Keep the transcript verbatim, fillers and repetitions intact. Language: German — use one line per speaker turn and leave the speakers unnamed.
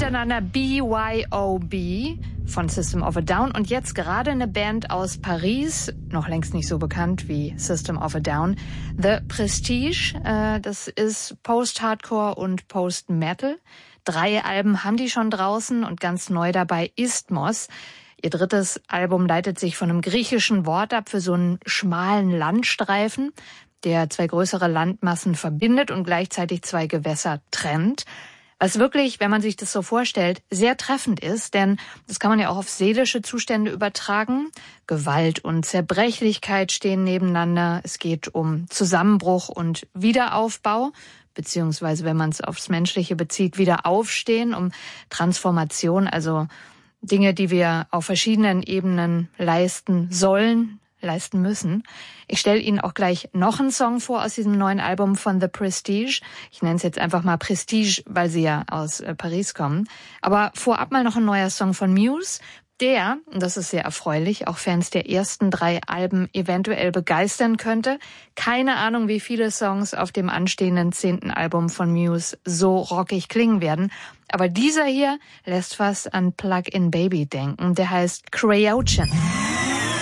hintereinander B Y O B von System of a Down und jetzt gerade eine Band aus Paris, noch längst nicht so bekannt wie System of a Down, The Prestige. Äh, das ist Post-Hardcore und Post-Metal. Drei Alben haben die schon draußen und ganz neu dabei Isthmos. Ihr drittes Album leitet sich von einem griechischen Wort ab für so einen schmalen Landstreifen, der zwei größere Landmassen verbindet und gleichzeitig zwei Gewässer trennt. Was wirklich, wenn man sich das so vorstellt, sehr treffend ist, denn das kann man ja auch auf seelische Zustände übertragen. Gewalt und Zerbrechlichkeit stehen nebeneinander. Es geht um Zusammenbruch und Wiederaufbau, beziehungsweise, wenn man es aufs Menschliche bezieht, Wiederaufstehen, um Transformation, also Dinge, die wir auf verschiedenen Ebenen leisten sollen, leisten müssen. Ich stelle Ihnen auch gleich noch einen Song vor aus diesem neuen Album von The Prestige. Ich nenne es jetzt einfach mal Prestige, weil sie ja aus äh, Paris kommen. Aber vorab mal noch ein neuer Song von Muse, der, und das ist sehr erfreulich, auch Fans der ersten drei Alben eventuell begeistern könnte. Keine Ahnung, wie viele Songs auf dem anstehenden zehnten Album von Muse so rockig klingen werden. Aber dieser hier lässt fast an Plug-in Baby denken. Der heißt Creation.